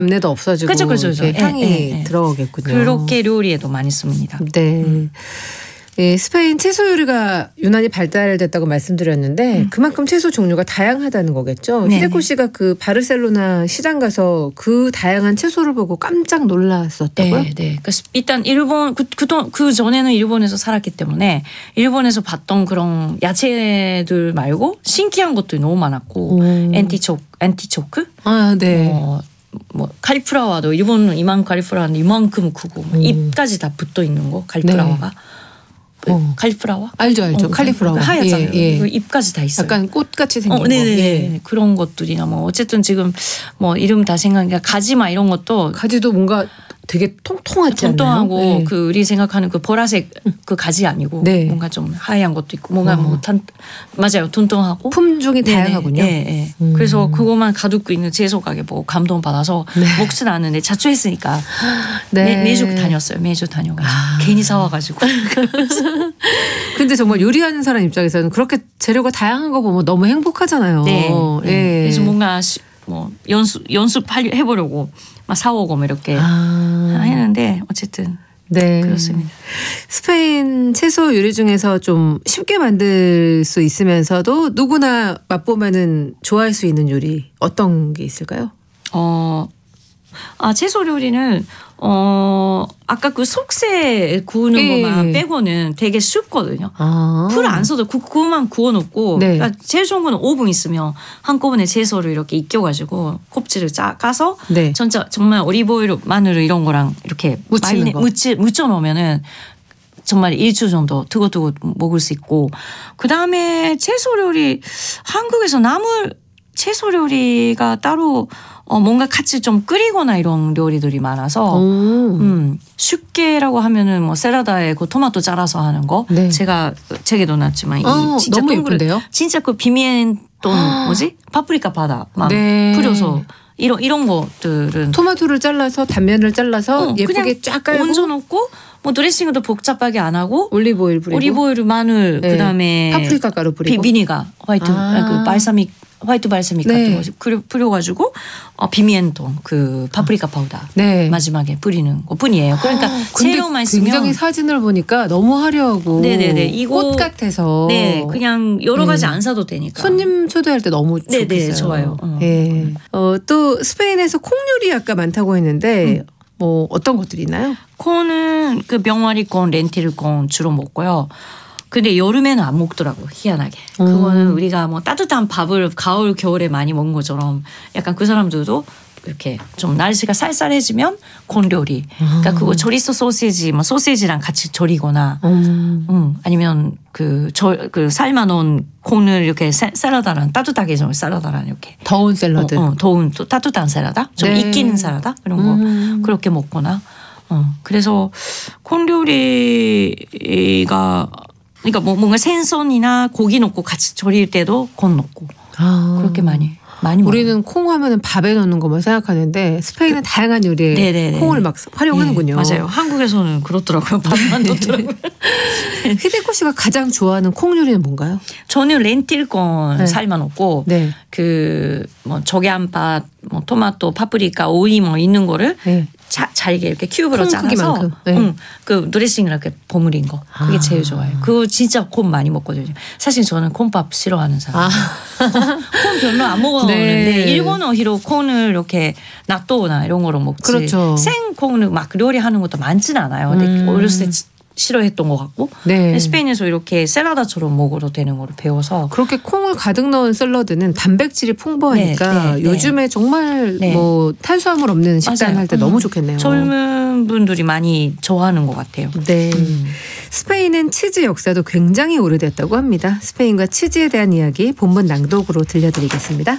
잡내도 없어지고 그죠. 향이 들어오겠군요. 그렇게 요리에도 많이 씁니다. 네. 예, 스페인 채소 요리가 유난히 발달됐다고 말씀드렸는데 그만큼 채소 종류가 다양하다는 거겠죠. 네. 히데코 씨가 그 바르셀로나 시장 가서 그 다양한 채소를 보고 깜짝 놀랐었다고요? 네. 일단 일본 그 전에는 일본에서 살았기 때문에 일본에서 봤던 그런 야채들 말고 신기한 것들이 너무 많았고 엔티초크? 아, 네. 뭐 카리플라워도 일본은 카리플라워는 이만큼 크고 잎까지 다 붙어 있는 거 카리플라워가. 네. 카리플라워? 알죠. 카리플라워. 하얗잖아요. 예. 그 잎까지 다 있어요. 약간 꽃같이 생긴 거. 네네. 예. 그런 것들이나 뭐 어쨌든 지금 뭐 이름 다 생각하니까 가지마 이런 것도 가지도 뭔가 되게 통통하지 않나요? 통통하고 네. 그 우리 생각하는 그 보라색 그 가지 아니고 네. 뭔가 좀 하얀 것도 있고 뭔가 맞아요. 통통하고 품종이 다양하군요. 네. 그래서 그것만 가득 있는 채소 가게 보고 감동 받아서 먹진 않는데 자초했으니까 매주 다녔어요. 매주 다녀가지고 괜히 사와가지고. 근데 정말 요리하는 사람 입장에서는 그렇게 재료가 다양한 거 보면 너무 행복하잖아요. 네. 예. 그래서 뭔가 뭐 연습해보려고 막 사오고 뭐 이렇게 했는데 어쨌든 네. 그렇습니다. 스페인 채소 요리 중에서 좀 쉽게 만들 수 있으면서도 누구나 맛보면은 좋아할 수 있는 요리 어떤 게 있을까요? 채소 요리는 아까 그 속새 구우는 것만 빼고는 되게 쉽거든요. 풀 안 써도 그거만 구워놓고 그러니까 제일 좋은 거는 오븐 있으면 한꺼번에 채소를 이렇게 익혀가지고 껍질을 까서 정말 올리브오일, 마늘 이런 거랑 이렇게 묻혀 놓으면은 정말 일주 정도 두고두고 먹을 수 있고 그다음에 채소 요리 한국에서 나물 채소 요리가 따로 뭔가 같이 좀 끓이거나 이런 요리들이 많아서 쉽게라고 하면은 뭐 샐러드에 그 토마토 잘라서 하는 거 제가 책에도 놨지만 진짜 너무 예쁜데요? 진짜 그 비미엔돈 뭐지 파프리카 바다 막 뿌려서 이런 것들은 토마토를 잘라서 단면을 잘라서 예쁘게 쫙 깔고 얹어놓고 뭐 드레싱도 복잡하게 안 하고 올리브오일 뿌리고 올리브오일 마늘 그다음에 파프리카 가루 뿌리고 비니가 화이트 발사믹 같은 거 뿌려가지고 비미엔톤 그 파프리카 파우더 마지막에 뿌리는 것뿐이에요. 그러니까 재료만 있으면 굉장히 사진을 보니까 너무 화려하고 꽃 같아서 그냥 여러 가지 안 사도 되니까 손님 초대할 때 너무 좋겠어요. 좋아요. 또 스페인에서 콩 요리 아까 많다고 했는데 뭐 어떤 것들이 있나요? 콩은 그 병아리 콩, 렌틸 콩 주로 먹고요. 근데 여름에는 안 먹더라고 희한하게. 그거는 우리가 뭐 따뜻한 밥을 가을 겨울에 많이 먹는 것처럼 약간 그 사람들도 이렇게 좀 날씨가 쌀쌀해지면 콩 요리. 그러니까 그거 조리소 소시지 뭐 소시지랑 같이 절이거나 아니면 그 삶아놓은 콩을 이렇게 샐러드랑 따뜻하게 좀 샐러드랑 이렇게 더운 샐러드. 더운 또 따뜻한 샐러드 좀 익히는 샐러드 이런 거 그렇게 먹거나. 그래서 콩 요리가 그러니까 뭔가 생선이나 고기 넣고 같이 절일 때도 콩 넣고 그렇게 많이 우리는 먹어요. 콩 하면은 밥에 넣는 것만 생각하는데 스페인은 다양한 요리에 콩을 막 활용하는군요. 맞아요. 한국에서는 그렇더라고요. 밥만 넣더라고요. 히데코 씨가 가장 좋아하는 콩 요리는 뭔가요? 저는 렌틸콩 삶아 놓고 그 뭐 조개한팥, 뭐 토마토, 파프리카, 오이 뭐 있는 거를 잘게 이렇게 큐브로 잘라서 그 드레싱을 이렇게 버무린 거 그게 제일 좋아요. 그거 진짜 콩 많이 먹거든요. 사실 저는 콩밥 싫어하는 사람. 콩 별로 안 먹었는데 일본어로 콩을 이렇게 낫또나 이런 거로 먹지. 그렇죠. 생콩을 막 요리하는 것도 많지는 않아요. 근데 어렸을 때 싫어했던 것 같고 스페인에서 이렇게 샐러드처럼 먹어도 되는 거를 배워서 그렇게 콩을 가득 넣은 샐러드는 단백질이 풍부하니까 요즘에 정말 뭐 탄수화물 없는 식단 할 때 너무 좋겠네요. 젊은 분들이 많이 좋아하는 것 같아요. 스페인은 치즈 역사도 굉장히 오래됐다고 합니다. 스페인과 치즈에 대한 이야기 본문 낭독으로 들려드리겠습니다.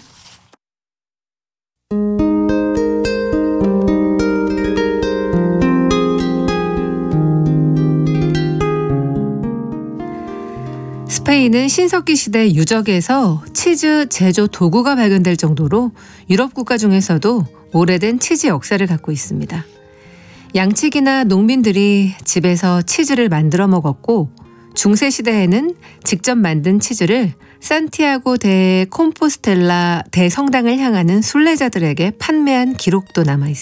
스페인은 신석기 시대 유적에서 치즈 제조 도구가 발견될 정도로 유럽 국가 중에서도 오래된 치즈 역사를 갖고 있습니다. 양치기나 농민들이 집에서 치즈를 만들어 먹었고 중세 시대에는 직접 만든 치즈를 산티아고 데 콤포스텔라 대성당을 향하는 순례자들에게 판매한 기록도 남아 있습니다.